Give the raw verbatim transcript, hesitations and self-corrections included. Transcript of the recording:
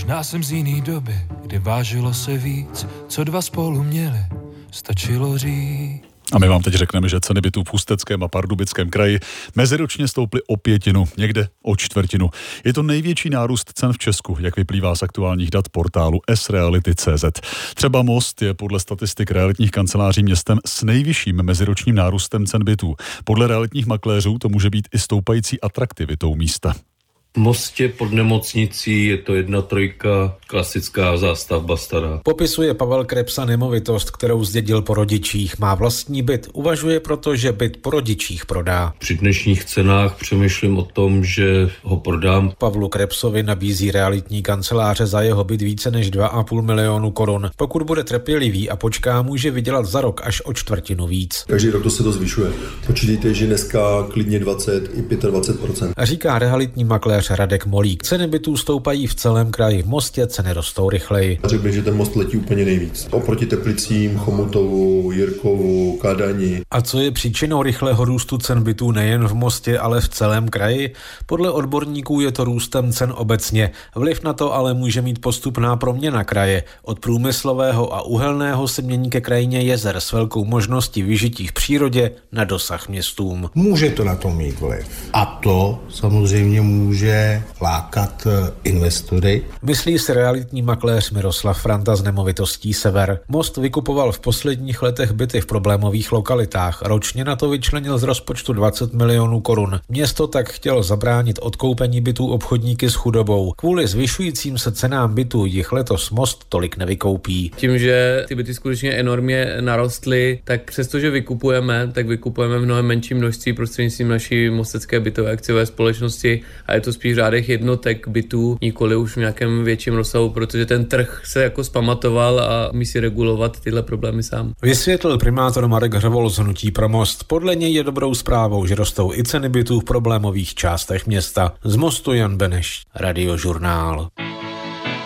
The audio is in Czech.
Možná jsem z jiný doby, kdy vážilo se víc, co dva spolu měli, stačilo říct. A my vám teď řekneme, že ceny bytů v Ústeckém a Pardubickém kraji meziročně stouply o pětinu, někde o čtvrtinu. Je to největší nárůst cen v Česku, jak vyplývá z aktuálních dat portálu s reality tečka cé zet. Třeba Most je podle statistik realitních kanceláří městem s nejvyšším meziročním nárůstem cen bytů. Podle realitních makléřů to může být i stoupající atraktivitou místa. V Mostě pod nemocnicí je to jedna trojka, klasická zástavba stará. Popisuje Pavel Krepsa nemovitost, kterou zdědil po rodičích. Má vlastní byt, uvažuje proto, že byt po rodičích prodá. Při dnešních cenách přemýšlím o tom, že ho prodám. Pavlu Krepsovi nabízí realitní kanceláře za jeho byt více než dva a půl milionu korun. Pokud bude trpělivý a počká, může vydělat za rok až o čtvrtinu víc. Každý rok to se to zvyšuje. Počítejte, že dneska klidně dvacet i dvacet pět procent. A říká realitní makléř Radek Molík. Ceny bytů stoupají v celém kraji. V Mostě ceny rostou rychleji. Řekl bych, že ten Most letí úplně nejvíc. Oproti Teplicím, Chomutovu, Jirkovu, Kadani. A co je příčinou rychlého růstu cen bytů nejen v Mostě, ale v celém kraji? Podle odborníků je to růstem cen obecně. Vliv na to ale může mít postupná proměna kraje. Od průmyslového a uhelného se mění ke krajině jezer s velkou možností vyžití v přírodě na dosah městům. Může to na to mít vliv. A to samozřejmě může lákat investory. Myslí si realitní makléř Miroslav Franta z nemovitostí Sever. Most vykupoval v posledních letech byty v problémových lokalitách. Ročně na to vyčlenil z rozpočtu dvacet milionů korun. Město tak chtělo zabránit odkoupení bytů obchodníky s chudobou. Kvůli zvyšujícím se cenám bytů jich letos Most tolik nevykoupí. Tím, že ty byty skutečně enormně narostly, tak přestože vykupujeme, tak vykupujeme v mnohem menším množství prostřednictvím naší mostecké bytové akciové společnosti a je to spíš v řádech jednotek bytů, nikoli už v nějakém větším rozsahu, protože ten trh se jako zpamatoval a umí si regulovat tyhle problémy sám. Vysvětlil primátor Marek Hřevol z hnutí pro Most. Podle něj je dobrou zprávou, že rostou i ceny bytů v problémových částech města. Z Mostu Jan Beneš, Radiožurnál.